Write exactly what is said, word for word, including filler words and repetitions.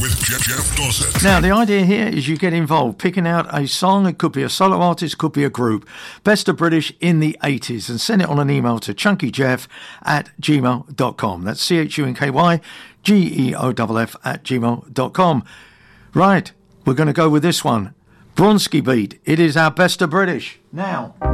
with Jeff, Jeff Dawson. Now, the idea here is you get involved, picking out a song. It could be a solo artist, could be a group. Best of British in the eighties. And send it on an email to chunkyjeff at gmail dot com. That's C H U N K Y G E O F F at gmail dot com. Right, we're going to go with this one. Bronski Beat. It is our Best of British. Now...